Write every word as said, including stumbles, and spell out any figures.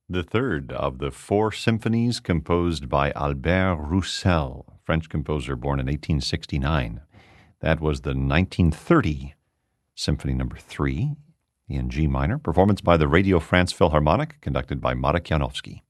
The third of the four symphonies composed by Albert Roussel, French composer born in eighteen sixty-nine. That was the nineteen thirty Symphony Number three in G minor, performance by the Radio France Philharmonic, conducted by Marek Janowski.